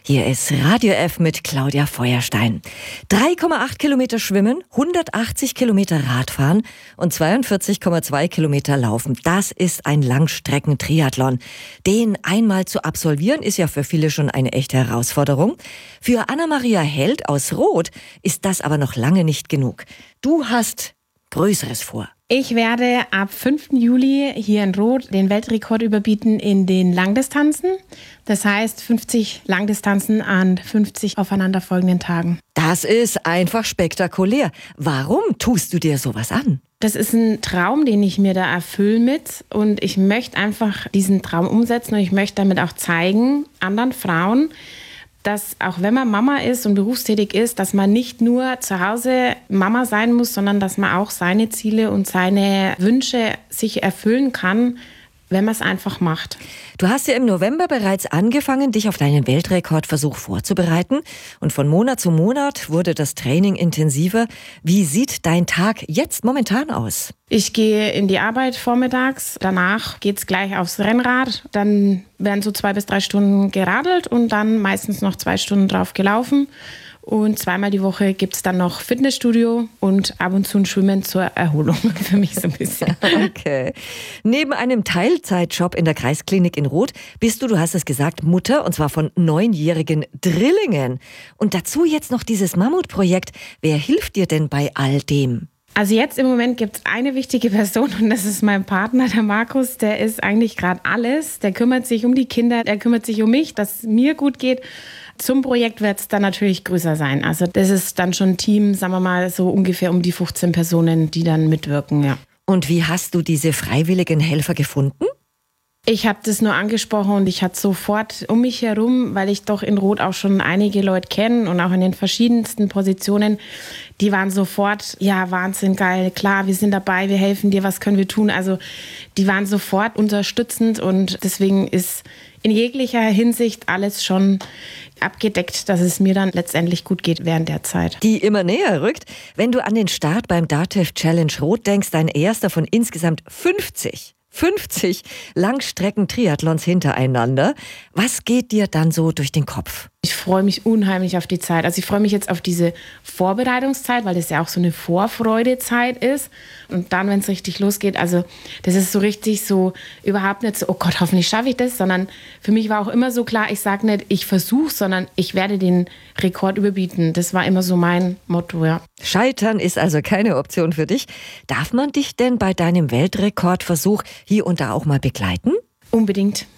Hier ist Radio F mit Claudia Feuerstein. 3,8 Kilometer schwimmen, 180 Kilometer Radfahren und 42,2 Kilometer laufen. Das ist ein Langstrecken-Triathlon. Den einmal zu absolvieren, ist ja für viele schon eine echte Herausforderung. Für Anna-Maria Held aus Roth ist das aber noch lange nicht genug. Du hast Größeres vor. Ich werde ab 5. Juli hier in Roth den Weltrekord überbieten in den Langdistanzen. Das heißt 50 Langdistanzen an 50 aufeinanderfolgenden Tagen. Das ist einfach spektakulär. Warum tust du dir sowas an? Das ist ein Traum, den ich mir da erfülle mit. Und ich möchte einfach diesen Traum umsetzen und ich möchte damit auch zeigen, anderen Frauen, dass auch wenn man Mama ist und berufstätig ist, dass man nicht nur zu Hause Mama sein muss, sondern dass man auch seine Ziele und seine Wünsche sich erfüllen kann, wenn man es einfach macht. Du hast ja im November bereits angefangen, dich auf deinen Weltrekordversuch vorzubereiten. Und von Monat zu Monat wurde das Training intensiver. Wie sieht dein Tag jetzt momentan aus? Ich gehe in die Arbeit vormittags. Danach geht's gleich aufs Rennrad. Dann werden so 2 bis 3 Stunden geradelt und dann meistens noch 2 Stunden drauf gelaufen. Und 2-mal die Woche gibt es dann noch Fitnessstudio und ab und zu ein Schwimmen zur Erholung für mich so ein bisschen. Okay. Neben einem Teilzeitjob in der Kreisklinik in Roth bist du hast es gesagt, Mutter, und zwar von 9-jährigen Drillingen. Und dazu jetzt noch dieses Mammutprojekt. Wer hilft dir denn bei all dem? Also jetzt im Moment gibt es eine wichtige Person und das ist mein Partner, der Markus. Der ist eigentlich gerade alles. Der kümmert sich um die Kinder, der kümmert sich um mich, dass es mir gut geht. Zum Projekt wird es dann natürlich größer sein. Also das ist dann schon ein Team, sagen wir mal, so ungefähr um die 15 Personen, die dann mitwirken, ja. Und wie hast du diese freiwilligen Helfer gefunden? Ich habe das nur angesprochen und ich hatte sofort um mich herum, weil ich doch in Roth auch schon einige Leute kenne und auch in den verschiedensten Positionen, die waren sofort, ja, Wahnsinn, geil, klar, wir sind dabei, wir helfen dir, was können wir tun? Also die waren sofort unterstützend und deswegen ist in jeglicher Hinsicht alles schon abgedeckt, dass es mir dann letztendlich gut geht während der Zeit. Die immer näher rückt. Wenn du an den Start beim DATEV Challenge Roth denkst, dein erster von insgesamt 50 Langstrecken-Triathlons hintereinander. Was geht dir dann so durch den Kopf? Ich freue mich unheimlich auf die Zeit. Also ich freue mich jetzt auf diese Vorbereitungszeit, weil das ja auch so eine Vorfreudezeit ist. Und dann, wenn es richtig losgeht, also das ist so richtig so überhaupt nicht so, oh Gott, hoffentlich schaffe ich das, sondern für mich war auch immer so klar, ich sage nicht, ich versuche, sondern ich werde den Rekord überbieten. Das war immer so mein Motto, ja. Scheitern ist also keine Option für dich. Darf man dich denn bei deinem Weltrekordversuch hier und da auch mal begleiten? Unbedingt.